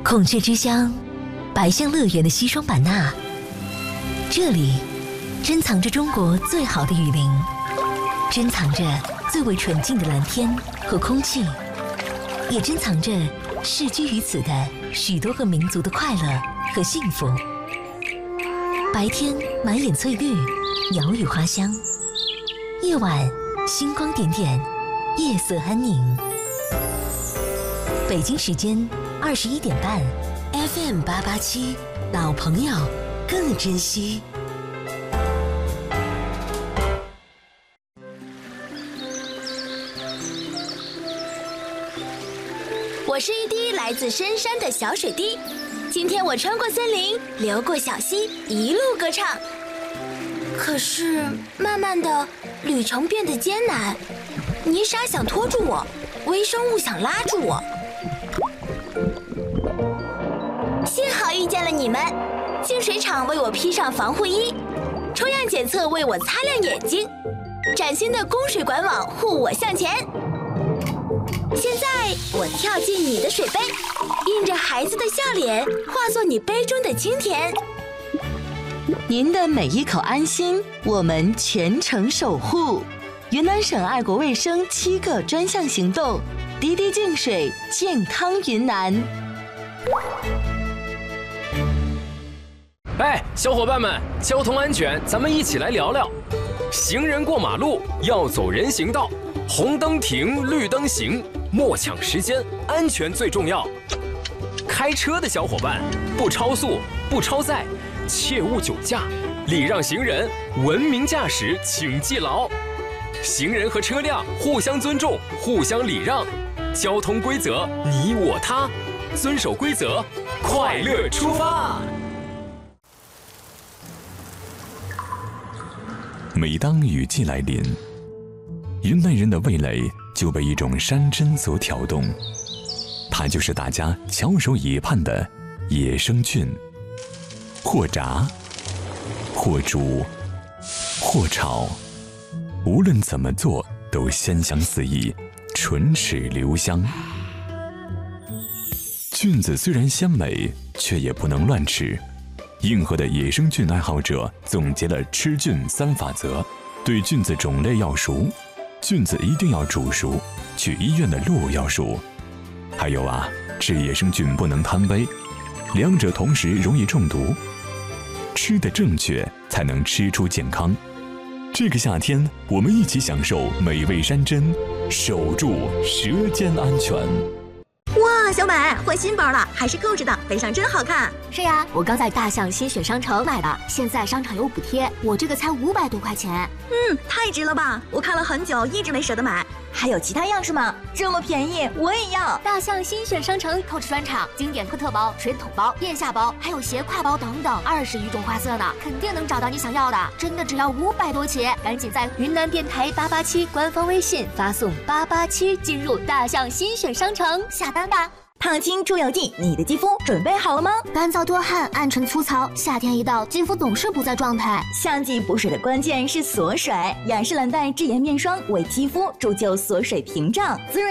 孔雀之乡，白象乐园的西双版纳，这里珍藏着中国最好的雨林，珍藏着最为纯净的蓝天和空气，也珍藏着世居于此的许多个民族的快乐和幸福。白天满眼翠绿，鸟语花香；夜晚星光点点，夜色安宁。北京时间21点半 ，FM 887，老朋友更珍惜。 我是一滴来自深山的小水滴，今天我穿过森林，流过小溪，一路歌唱。可是慢慢的，旅程变得艰难，泥沙想拖住我，微生物想拉住我。幸好遇见了你们，净水厂为我披上防护衣，抽样检测为我擦亮眼睛，崭新的供水管网护我向前。现在我跳进你的水杯，印着孩子的笑脸，化作你杯中的清甜。 您的每一口安心，我们全程守护。云南省爱国卫生7个专项行动，滴滴净水，健康云南。 哎，小伙伴们，交通安全，咱们一起来聊聊。行人过马路要走人行道，红灯停，绿灯行，莫抢时间，安全最重要。开车的小伙伴，不超速，不超载，切勿酒驾，礼让行人，文明驾驶，请记牢。行人和车辆互相尊重，互相礼让，交通规则你我他，遵守规则，快乐出发。 每当雨季来临，云南人的味蕾就被一种山珍所挑动，它就是大家翘首以盼的野生菌。或炸，或煮，或炒，无论怎么做都鲜香四溢，唇齿留香。菌子虽然鲜美，却也不能乱吃。硬核的野生菌爱好者总结了吃菌3法则：对菌子种类要熟，菌子一定要煮熟，去医院的路要熟。还有啊，吃野生菌不能贪杯，两者同时容易中毒。吃得正确，才能吃出健康。这个夏天，我们一起享受美味山珍，守住舌尖安全。 哇，小美换新包了，还是购置的，背上真好看。 是呀，我刚在大象新选商城买的，现在商场有补贴，我这个才500多块钱。 太值了吧！我看了很久，一直没舍得买。还有其他样式吗？这么便宜，我也要。 大象新选商城购置专场，经典科特包、水桶包、腋下包，还有斜挎包等等，20余种花色呢，肯定能找到你想要的。真的只要500多起，赶紧在云南电台887官方微信发送887进入大象新选商城下单吧。 烫青出油剂，你的肌肤准备好了吗？ 干燥多汗，暗沉粗糙，夏天一到，肌肤总是不在状态。 夏季补水的关键是锁水，雅诗兰黛智颜面霜为肌肤铸就锁水屏障，滋润